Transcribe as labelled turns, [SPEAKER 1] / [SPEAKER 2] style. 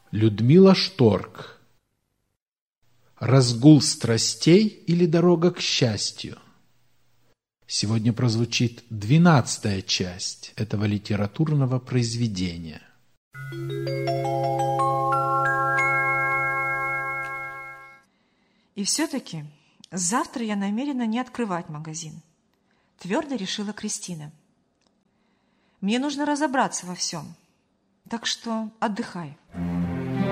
[SPEAKER 1] Людмила Шторк. «Разгул страстей или дорога к счастью?» Сегодня прозвучит 12-я часть этого литературного произведения.
[SPEAKER 2] И все-таки завтра я намерена не открывать магазин, твердо решила Кристина. Мне нужно разобраться во всем, так что отдыхай.